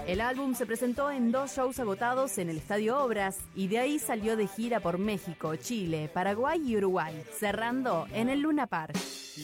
El álbum se presentó en 2 shows agotados en el Estadio Obras y de ahí salió de gira por México, Chile, Paraguay y Uruguay, cerrando en el Luna Park.